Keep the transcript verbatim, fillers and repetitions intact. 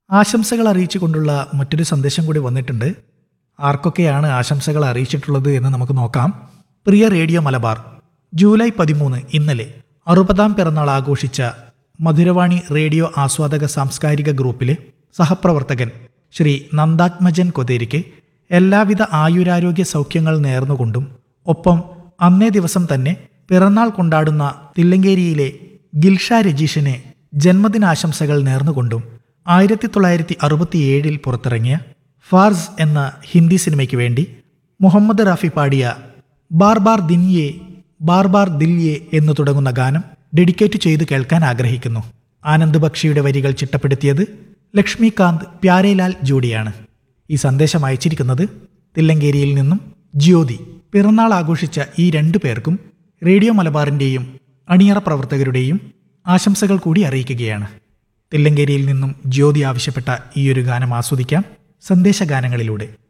ആശംസകൾ അറിയിച്ചുകൊണ്ടുള്ള മറ്റൊരു സന്ദേശം കൂടി വന്നിട്ടുണ്ട്. ആർക്കൊക്കെയാണ് ആശംസകൾ അറിയിച്ചിട്ടുള്ളത് എന്ന് നമുക്ക് നോക്കാം. പ്രിയ റേഡിയോ മലബാർ, ജൂലൈ പതിമൂന്ന് ഇന്നലെ അറുപതാം പിറന്നാൾ ആഘോഷിച്ച മധുരവാണി റേഡിയോ ആസ്വാദക സാംസ്കാരിക ഗ്രൂപ്പിലെ സഹപ്രവർത്തകൻ ശ്രീ നന്ദാത്മജൻ കൊതേരിക്ക് എല്ലാവിധ ആയുരാരോഗ്യ സൗഖ്യങ്ങൾ നേർന്നുകൊണ്ടും ഒപ്പം അന്നേ ദിവസം തന്നെ പിറന്നാൾ കൊണ്ടാടുന്ന തില്ലങ്കേരിയിലെ ഗിൽഷ രജീഷിനെ ജന്മദിനാശംസകൾ നേർന്നുകൊണ്ടും ആയിരത്തി തൊള്ളായിരത്തി അറുപത്തിയേഴിൽ പുറത്തിറങ്ങിയ ഫാർസ് എന്ന ഹിന്ദി സിനിമയ്ക്ക് വേണ്ടി മുഹമ്മദ് റാഫി പാടിയ ബാർ ബാർ ദിൻയെ ബാർ ബാർ ദിൽയെ എന്നു തുടങ്ങുന്ന ഗാനം ഡെഡിക്കേറ്റ് ചെയ്തു കേൾക്കാൻ ആഗ്രഹിക്കുന്നു. ആനന്ദ് ബക്ഷിയുടെ വരികൾ ചിട്ടപ്പെടുത്തിയത് ലക്ഷ്മികാന്ത് പ്യാരേലാൽ ജോഡിയാണ്. ഈ സന്ദേശം അയച്ചിരിക്കുന്നത് തില്ലങ്കേരിയിൽ നിന്നും ജ്യോതി. പിറന്നാൾ ആഘോഷിച്ച ഈ രണ്ടു പേർക്കും റേഡിയോ മലബാറിൻ്റെയും അണിയറ പ്രവർത്തകരുടെയും ആശംസകൾ കൂടി അറിയിക്കുകയാണ്. തില്ലങ്കേരിയിൽ നിന്നും ജ്യോതി ആവശ്യപ്പെട്ട ഈയൊരു ഗാനം ആസ്വദിക്കാം സന്ദേശഗാനങ്ങളിലൂടെ.